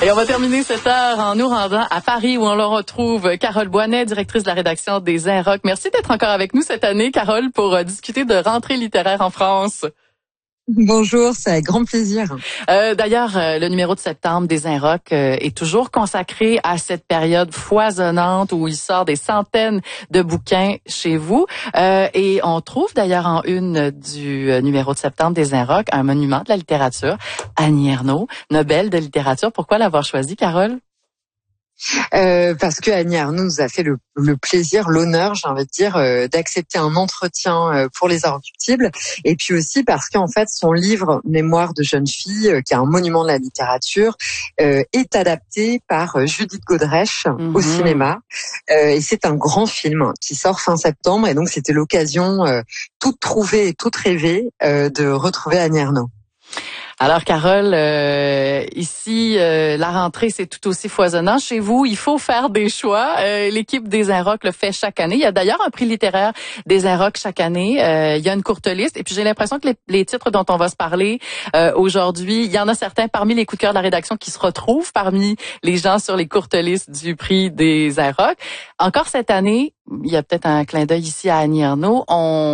Et on va terminer cette heure en nous rendant à Paris où on le retrouve Carole Boinet, directrice de la rédaction des Inrocks. Merci d'être encore avec nous cette année, Carole, pour discuter de rentrée littéraire en France. Bonjour, c'est avec grand plaisir. D'ailleurs, le numéro de septembre des Inrocks est toujours consacré à cette période foisonnante où il sort des centaines de bouquins chez vous. Et on trouve d'ailleurs en une du numéro de septembre des Inrocks un monument de la littérature, Annie Ernaux, Nobel de littérature. Pourquoi l'avoir choisi, Carole? Parce que Annie Ernaux nous a fait le plaisir, l'honneur, j'ai envie de dire, d'accepter un entretien pour les Inrecuptibles. Et puis aussi parce qu'en fait, son livre Mémoire de jeune fille, qui est un monument de la littérature, est adapté par Judith Godrèche au cinéma. Et c'est un grand film qui sort fin septembre. Et donc, c'était l'occasion toute trouvée et toute rêvée de retrouver Annie Ernaux. Alors, Carole, ici, la rentrée, c'est tout aussi foisonnant. Chez vous, il faut faire des choix. L'équipe des Inrocks le fait chaque année. Il y a d'ailleurs un prix littéraire des Inrocks chaque année. Il y a une courte liste. Et puis, j'ai l'impression que les titres dont on va se parler aujourd'hui, il y en a certains parmi les coups de cœur de la rédaction qui se retrouvent parmi les gens sur les courtes listes du prix des Inrocks. Encore cette année, il y a peut-être un clin d'œil ici à Annie Ernaux.